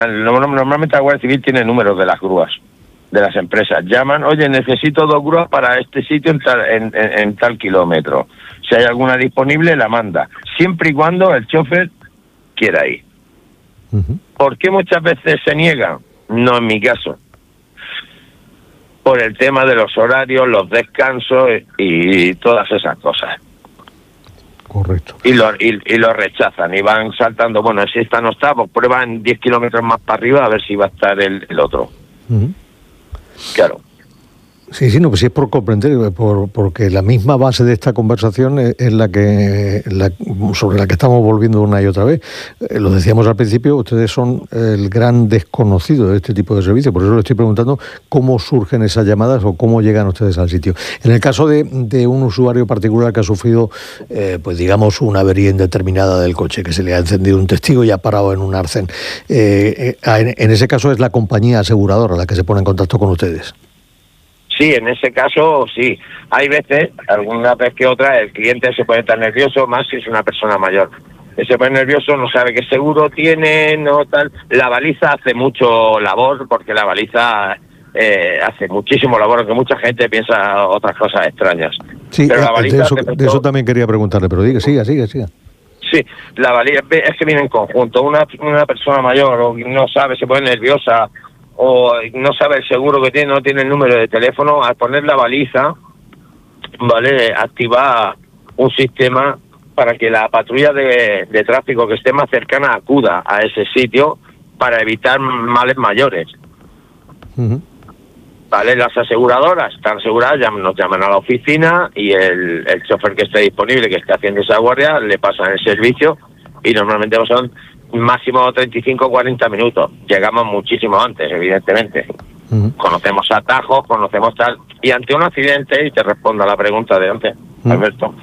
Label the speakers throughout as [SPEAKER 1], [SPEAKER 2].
[SPEAKER 1] Normalmente la Guardia Civil tiene números de las grúas, de las empresas. Llaman, oye, necesito 2 grúas para este sitio en tal kilómetro. Si hay alguna disponible, la manda. Siempre y cuando el chofer quiera ir.
[SPEAKER 2] Uh-huh.
[SPEAKER 1] ¿Por qué muchas veces se niegan? No en mi caso. Por el tema de los horarios, los descansos y todas esas cosas.
[SPEAKER 2] Correcto.
[SPEAKER 1] Y lo rechazan y van saltando. Bueno, si esta no está, pues prueban 10 kilómetros más para arriba a ver si va a estar el otro.
[SPEAKER 2] Uh-huh.
[SPEAKER 1] Claro.
[SPEAKER 2] Sí, no, pues sí es por comprender, porque la misma base de esta conversación es sobre la que estamos volviendo una y otra vez. Lo decíamos al principio, ustedes son el gran desconocido de este tipo de servicios, por eso le estoy preguntando cómo surgen esas llamadas o cómo llegan ustedes al sitio. En el caso de un usuario particular que ha sufrido, pues digamos, una avería indeterminada del coche, que se le ha encendido un testigo y ha parado en un arcén, en ese caso es la compañía aseguradora la que se pone en contacto con ustedes.
[SPEAKER 1] Sí, en ese caso sí. Hay veces, alguna vez que otra, el cliente se puede estar nervioso, más si es una persona mayor. Se pone nervioso, no sabe qué seguro tiene, no tal. La baliza hace mucho labor, porque la baliza hace muchísimo labor, aunque mucha gente piensa otras cosas extrañas.
[SPEAKER 2] Sí,
[SPEAKER 1] pero la baliza
[SPEAKER 2] de eso también quería preguntarle, pero siga.
[SPEAKER 1] Sí, la baliza es que viene en conjunto. Una persona mayor o no sabe, se pone nerviosa, o no sabe el seguro que tiene, no tiene el número de teléfono, al poner la baliza, ¿vale?, activa un sistema para que la patrulla de tráfico que esté más cercana acuda a ese sitio para evitar males mayores.
[SPEAKER 2] Uh-huh.
[SPEAKER 1] ¿Vale? Las aseguradoras están aseguradas, nos llaman a la oficina y el chofer que esté disponible, que esté haciendo esa guardia, le pasan el servicio y normalmente son máximo 35 o 40 minutos. Llegamos muchísimo antes, evidentemente. Uh-huh. Conocemos atajos, conocemos tal. Y ante un accidente, y te respondo a la pregunta de antes, uh-huh, Alberto,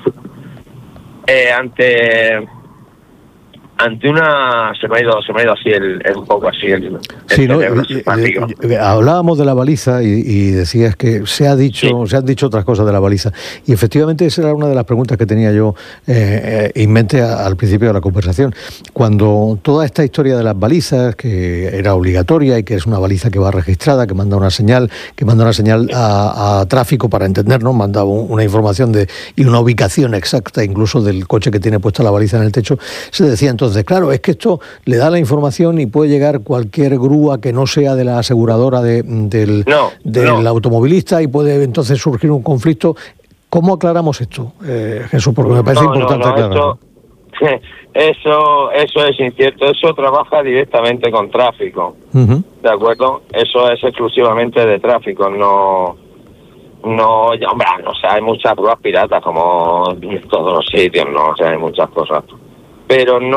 [SPEAKER 1] ante una... Se me ha ido así un poco así el
[SPEAKER 2] sí, ¿no? Hablábamos de la baliza y decías que se han dicho otras cosas de la baliza, y efectivamente esa era una de las preguntas que tenía yo en mente al principio de la conversación. Cuando toda esta historia de las balizas, que era obligatoria y que es una baliza que va registrada, que manda una señal a tráfico para entendernos, manda una información y una ubicación exacta incluso del coche que tiene puesta la baliza en el techo, se decía entonces, claro, es que esto le da la información y puede llegar cualquier grúa que no sea de la aseguradora del automovilista, y puede entonces surgir un conflicto. ¿Cómo aclaramos esto, Jesús? Porque me parece importante aclararlo.
[SPEAKER 1] Eso es incierto. Eso trabaja directamente con tráfico. Uh-huh. ¿De acuerdo? Eso es exclusivamente de tráfico. No, hombre, no sé, hay muchas grúas piratas como en todos los sitios, no, o sea, hay muchas cosas. Pero a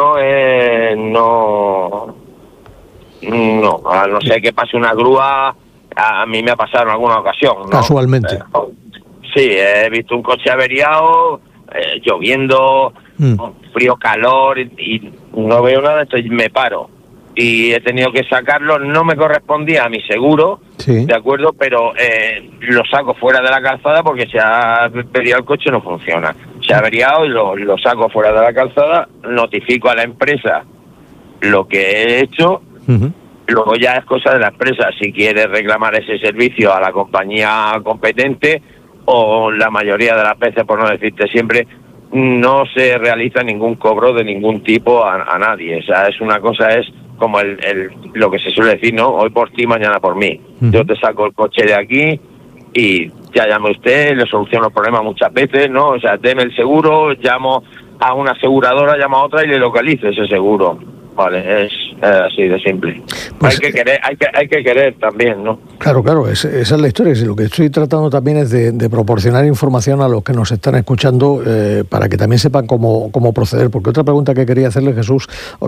[SPEAKER 1] no ser que pase una grúa, a mí me ha pasado en alguna ocasión, ¿no?
[SPEAKER 2] Casualmente.
[SPEAKER 1] Sí, he visto un coche averiado, lloviendo, frío, calor, y no veo nada, entonces me paro. Y he tenido que sacarlo, no me correspondía a mi seguro, sí, ¿de acuerdo? Pero lo saco fuera de la calzada porque se ha averiado el coche, no funciona. Se ha averiado y lo saco fuera de la calzada, notifico a la empresa lo que he hecho, uh-huh, luego ya es cosa de la empresa si quiere reclamar ese servicio a la compañía competente, o la mayoría de las veces, por no decirte siempre, no se realiza ningún cobro de ningún tipo a nadie. O sea, es una cosa, es como lo que se suele decir, ¿no? Hoy por ti, mañana por mí. Uh-huh. Yo te saco el coche de aquí y ya llame usted, le soluciono los problemas muchas veces, ¿no? O sea, deme el seguro, llamo a una aseguradora, llamo a otra y le localizo ese seguro. Vale, es así de simple. Pues, hay que querer también, ¿no?
[SPEAKER 2] Claro, esa es la historia. Lo que estoy tratando también es de proporcionar información a los que nos están escuchando, para que también sepan cómo proceder. Porque otra pregunta que quería hacerte, Jesús,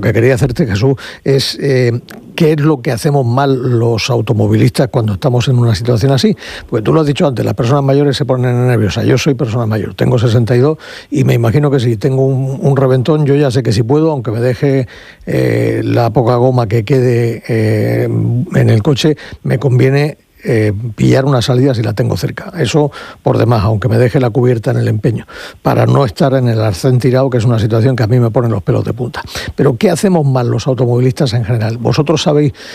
[SPEAKER 2] es ¿qué es lo que hacemos mal los automovilistas cuando estamos en una situación así? Pues tú lo has dicho antes, las personas mayores se ponen nerviosas. Yo soy persona mayor, tengo 62, y me imagino que si tengo un reventón, yo ya sé que si puedo, aunque me deje la poca goma que quede en el coche, me conviene pillar una salida si la tengo cerca. Eso por demás, aunque me deje la cubierta en el empeño, para no estar en el arcén tirado, que es una situación que a mí me pone los pelos de punta. Pero ¿qué hacemos mal los automovilistas en general? Vosotros sabéis